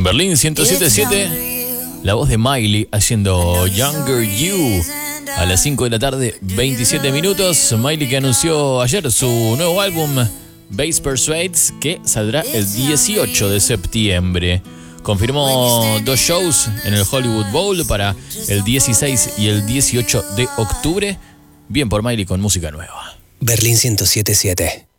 Berlín 107.7, la voz de Miley haciendo Younger You. A las 5 de la tarde, 27 minutos. Miley, que anunció ayer su nuevo álbum Bass Persuades, que saldrá el 18 de septiembre. Confirmó 2 shows en el Hollywood Bowl para el 16 y el 18 de octubre. Bien por Miley con música nueva. Berlín 107.7.